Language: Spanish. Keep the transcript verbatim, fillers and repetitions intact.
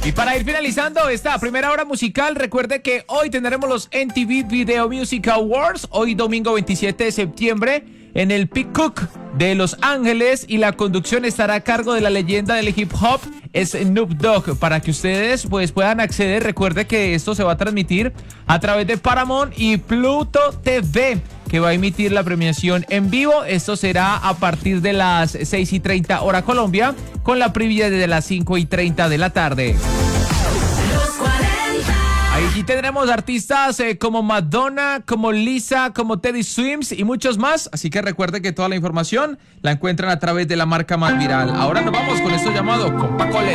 Y para ir finalizando esta primera hora musical, recuerde que hoy tendremos los M T V Video Music Awards, hoy domingo veintisiete de septiembre, en el Peacock de Los Ángeles, y la conducción estará a cargo de la leyenda del hip hop, Snoop Dogg. Para que ustedes pues puedan acceder, recuerde que esto se va a transmitir a través de Paramount y Pluto T V, que va a emitir la premiación en vivo. Esto será a partir de las seis y treinta hora Colombia, con la previa desde las cinco y treinta de la tarde. Aquí tendremos artistas eh, como Madonna, como Lisa, como Teddy Swims y muchos más. Así que recuerde que toda la información la encuentran a través de la marca más viral. Ahora nos vamos con esto llamado Compa Cole.